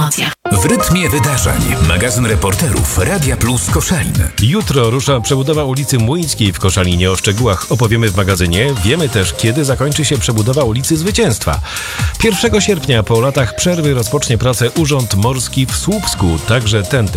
promocja. W rytmie wydarzeń. Magazyn reporterów Radia Plus Koszalin. Jutro rusza przebudowa ulicy Młyńskiej w Koszalinie. O szczegółach opowiemy w magazynie. Wiemy też, kiedy zakończy się przebudowa ulicy Zwycięstwa. 1 sierpnia po latach przerwy rozpocznie pracę Urząd Morski w Słupsku. Także ten temat